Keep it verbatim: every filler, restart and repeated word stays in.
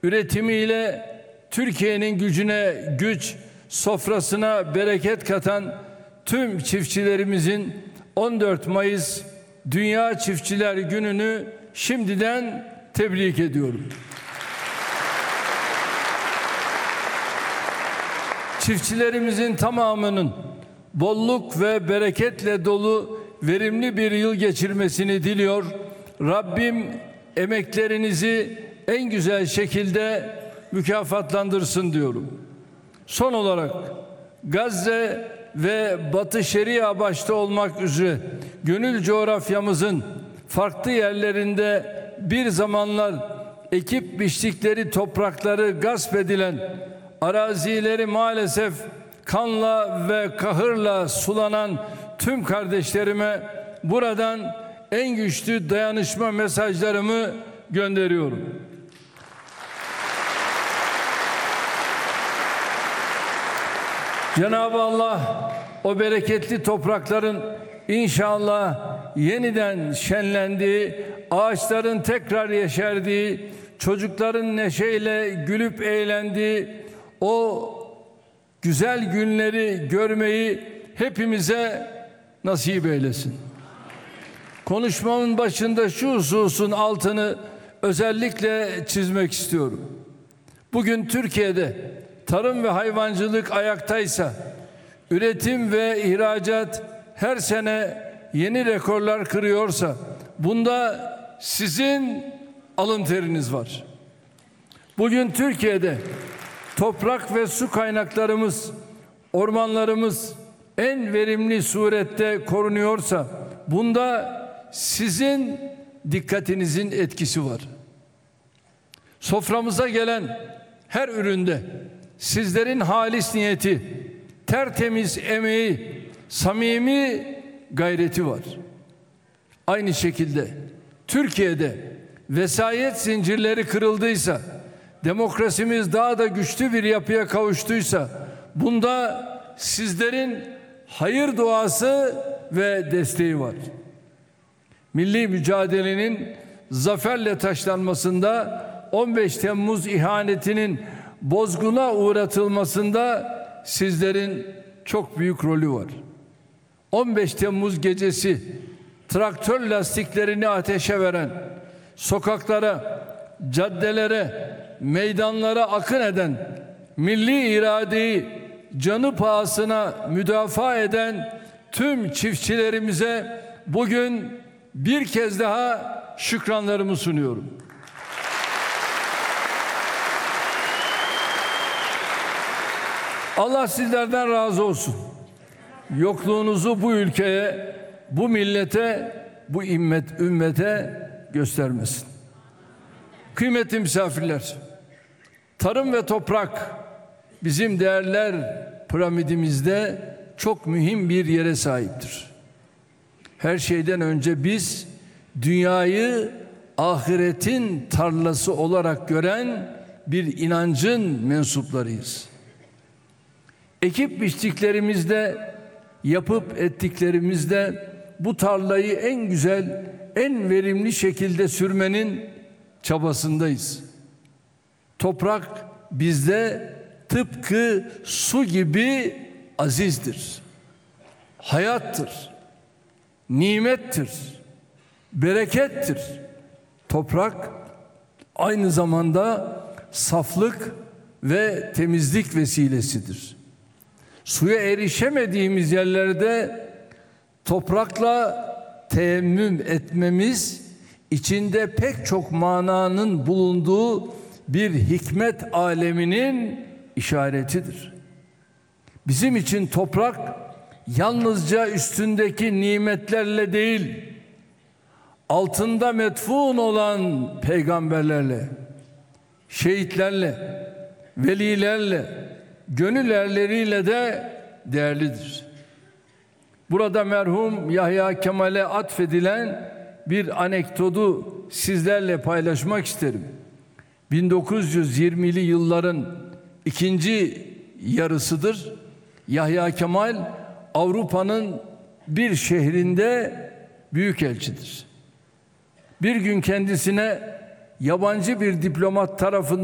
üretimiyle Türkiye'nin gücüne güç, sofrasına bereket katan tüm çiftçilerimizin on dört Mayıs Dünya Çiftçiler Günü'nü şimdiden tebrik ediyorum. Çiftçilerimizin tamamının bolluk ve bereketle dolu verimli bir yıl geçirmesini diliyor. Rabbim emeklerinizi en güzel şekilde mükafatlandırsın diyorum. Son olarak Gazze ve Batı Şeria başta olmak üzere gönül coğrafyamızın farklı yerlerinde bir zamanlar ekip biçtikleri toprakları gasp edilen, arazileri maalesef kanla ve kahırla sulanan tüm kardeşlerime buradan en güçlü dayanışma mesajlarımı gönderiyorum. Cenab-ı Allah o bereketli toprakların inşallah yeniden şenlendiği, ağaçların tekrar yeşerdiği, çocukların neşeyle gülüp eğlendiği o güzel günleri görmeyi hepimize nasip eylesin. Konuşmamın başında şu hususun altını özellikle çizmek istiyorum. Bugün Türkiye'de tarım ve hayvancılık ayaktaysa, üretim ve ihracat her sene yeni rekorlar kırıyorsa, bunda sizin alın teriniz var. Bugün Türkiye'de toprak ve su kaynaklarımız, ormanlarımız en verimli surette korunuyorsa, bunda sizin dikkatinizin etkisi var. Soframıza gelen her üründe sizlerin halis niyeti, tertemiz emeği, samimi gayreti var. Aynı şekilde Türkiye'de vesayet zincirleri kırıldıysa, demokrasimiz daha da güçlü bir yapıya kavuştuysa, bunda sizlerin hayır duası ve desteği var. Milli mücadelenin zaferle taşlanmasında, on beş Temmuz ihanetinin bozguna uğratılmasında sizlerin çok büyük rolü var. on beş Temmuz gecesi traktör lastiklerini ateşe veren, sokaklara, caddelere, meydanlara akın eden, milli iradeyi canı pahasına müdafaa eden tüm çiftçilerimize bugün bir kez daha şükranlarımı sunuyorum. Allah sizlerden razı olsun. Yokluğunuzu bu ülkeye, bu millete, bu ümmet, ümmete göstermesin. Kıymetli misafirler, tarım ve toprak bizim değerler piramidimizde çok mühim bir yere sahiptir. Her şeyden önce biz dünyayı ahiretin tarlası olarak gören bir inancın mensuplarıyız. Ekip biçtiklerimizde, yapıp ettiklerimizde bu tarlayı en güzel, en verimli şekilde sürmenin çabasındayız. Toprak bizde tıpkı su gibi azizdir. Hayattır. Nimettir. Berekettir. Toprak aynı zamanda saflık ve temizlik vesilesidir. Suya erişemediğimiz yerlerde toprakla teyemmüm etmemiz içinde pek çok mananın bulunduğu bir hikmet aleminin işaretidir. Bizim için toprak yalnızca üstündeki nimetlerle değil, altında metfun olan peygamberlerle, şehitlerle, velilerle, gönül erleriyle de değerlidir. Burada merhum Yahya Kemal'e atfedilen bir anekdotu sizlerle paylaşmak isterim. bin dokuz yüz yirmili yılların ikinci yarısıdır. Yahya Kemal Avrupa'nın bir şehrinde büyükelçidir. Bir gün kendisine yabancı bir diplomat tarafından